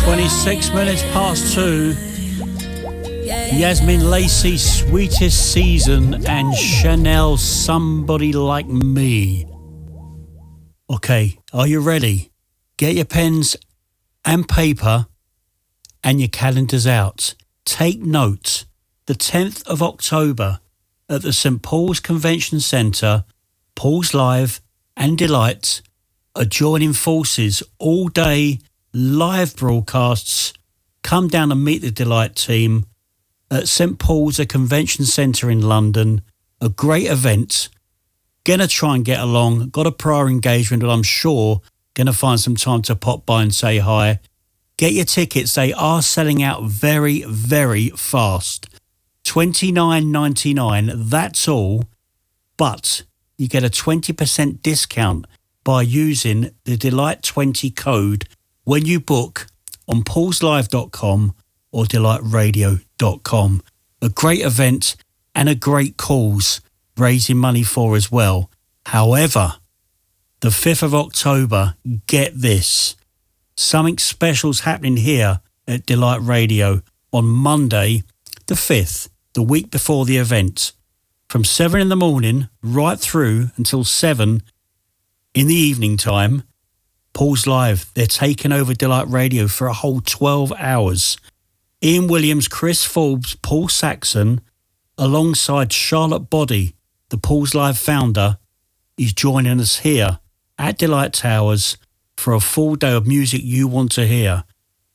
26 minutes past 2. Yasmin Lacey, Sweetest Season, and Chanel, Somebody Like Me. Okay, are you ready? Get your pens and paper and your calendars out. Take note. The 10th of October at the St Paul's Convention Centre, Paul's Live and Delight are joining forces all day, live broadcasts. Come down and meet the Delight team at St Paul's Convention Centre in London. A great event. Gonna try and get along. Got a prior engagement, but I'm sure gonna find some time to pop by and say hi. Get your tickets. They are selling out very, very fast. $29.99, that's all. But you get a 20% discount by using the Delight20 code when you book on paulslive.com or delightradio.com. A great event and a great cause raising money for as well. However, the 5th of October, get this. Something special's happening here at Delight Radio on Monday, the 5th, the week before the event. From 7 in the morning right through until 7 in the evening time, Paul's Live, they're taking over Delight Radio for a whole 12 hours. Ian Williams, Chris Forbes, Paul Saxon, alongside Charlotte Body, the Paul's Live founder, is joining us here at Delight Towers for a full day of music you want to hear.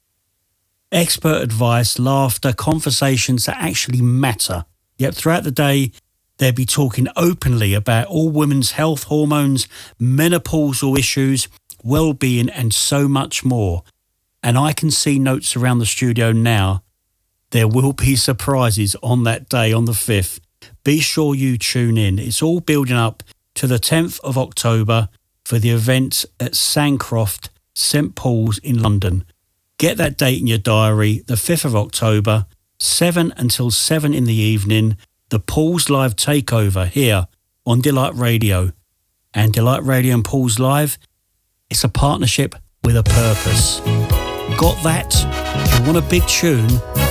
Expert advice, laughter, conversations that actually matter. Yet throughout the day, they'll be talking openly about all women's health, hormones, menopausal issues, well-being and so much more. And I can see notes around the studio now. There will be surprises on that day, on the 5th. Be sure you tune in. It's all building up to the 10th of October for the event at Sancroft, St Paul's in London. Get that date in your diary, the 5th of October, 7 until 7 in the evening, the Paul's Live takeover here on Delight Radio. And Delight Radio and Paul's Live, it's a partnership with a purpose. Got that? If you want a big tune,